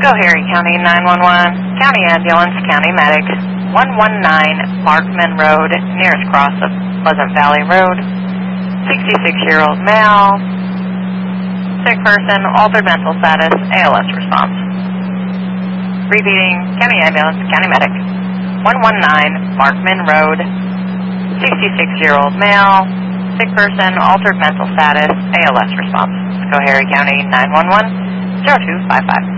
Schoharie County 911, County Ambulance, County Medic, 119 Markman Road, nearest cross of Pleasant Valley Road, 66-year-old male, sick person, altered mental status, ALS response. Repeating, County Ambulance, County Medic, 119 Markman Road, 66-year-old male, sick person, altered mental status, ALS response. Schoharie County 911, 0255.